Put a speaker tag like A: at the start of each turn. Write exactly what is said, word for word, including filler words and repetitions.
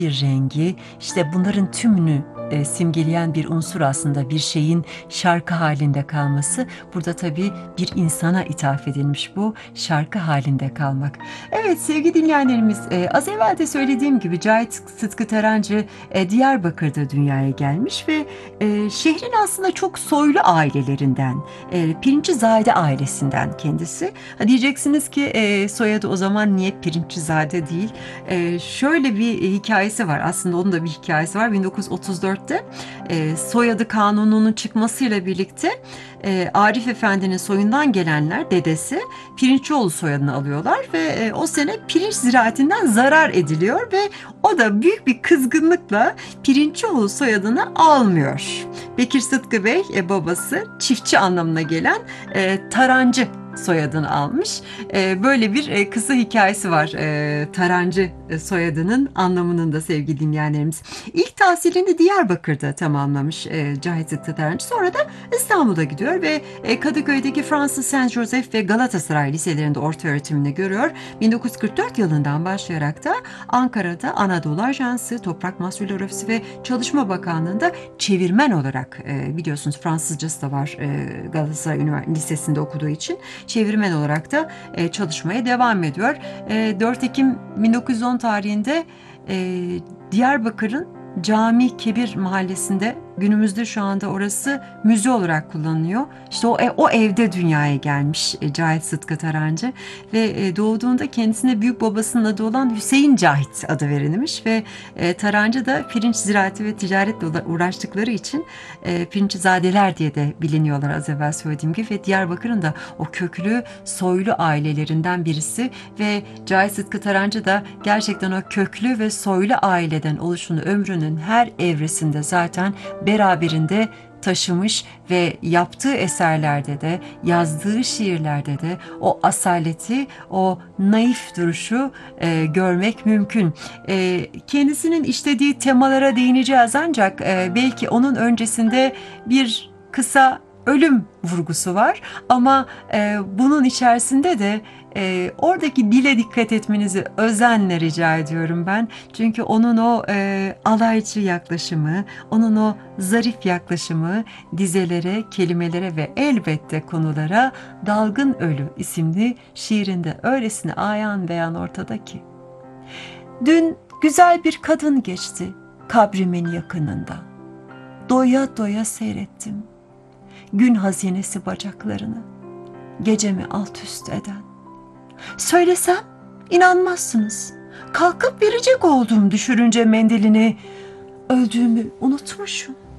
A: bir rengi, işte bunların tümünü e, simgeleyen bir unsur aslında bir şeyin şarkı halinde kalması. Burada tabii bir insana ithaf edilmiş bu şarkı halinde kalmak. Evet sevgili dinleyenlerimiz, e, az evvel de söylediğim gibi Cahit Sıtkı Tarancı e, Diyarbakır'da dünyaya gelmiş ve e, şehrin aslında çok soylu ailelerinden, e, Pirinçzade ailesinden kendisi. Ha, diyeceksiniz ki e, soyadı o zaman niye Pirinçzade değil? E, şöyle bir hikayesi var. Aslında onun da bir hikayesi var. bin dokuz yüz otuz dörtte e, soyadı kanununun çıkmasıyla birlikte e, Arif Efendi'nin soyundan gelenler, dedesi Pirinçoğlu soyadını alıyorlar ve e, o sene pirinç ziraatinden zarar ediliyor ve o da büyük bir kızgınlıkla Pirinçoğlu soyadını almıyor. Bekir Sıtkı Bey e, babası çiftçi anlamına gelen e, Tarancı soyadını almış. E, böyle bir e, kısa hikayesi var e, Tarancı e, soyadının anlamının da sevgili dinleyenlerimiz. İlk tahsilini Diyarbakır'da tamamlamış e, Cahit Sıtkı Tarancı. Sonra da İstanbul'a gidiyor ve e, Kadıköy'deki Fransız Saint Joseph ve Galatasaray liselerinde orta öğretimini görüyor. bin dokuz yüz kırk dört yılından başlayarak da Ankara'da Anadolu Ajansı, Toprak Mahsulleri Ofisi ve Çalışma Bakanlığı'nda çevirmen olarak e, biliyorsunuz Fransızcası da var e, Galatasaray Üniversitesi Lisesi'nde okuduğu için çevirmen olarak da e, çalışmaya devam ediyor. E, dört Ekim bin dokuz yüz on tarihinde e, Diyarbakır'ın Cami Kebir mahallesinde, günümüzde şu anda orası müze olarak kullanılıyor. İşte o, o evde dünyaya gelmiş e, Cahit Sıtkı Tarancı ve e, doğduğunda kendisine büyük babasının adı olan Hüseyin Cahit adı verilmiş ve e, Tarancı da pirinç ziraati ve ticaretle uğraştıkları için e, Pirinçzadeler diye de biliniyorlar az evvel söylediğim gibi ve Diyarbakır'ın da o köklü soylu ailelerinden birisi ve Cahit Sıtkı Tarancı da gerçekten o köklü ve soylu aileden oluşunu ömrünün her evresinde zaten beraberinde taşımış ve yaptığı eserlerde de, yazdığı şiirlerde de o asaleti, o naif duruşu e, görmek mümkün. E, kendisinin işlediği temalara değineceğiz ancak e, belki onun öncesinde bir kısa ölüm vurgusu var ama e, bunun içerisinde de e, oradaki dile dikkat etmenizi özenle rica ediyorum ben. Çünkü onun o e, alaycı yaklaşımı, onun o zarif yaklaşımı dizelere, kelimelere ve elbette konulara Dalgın Ölü isimli şiirinde öylesine ayan beyan ortada ki. Dün güzel bir kadın geçti kabrimin yakınında. Doya doya seyrettim gün hazinesi bacaklarını, gecemi alt üst eden. Söylesem inanmazsınız. Kalkıp verecek oldum düşürünce mendilini. Öldüğümü unutmuşum.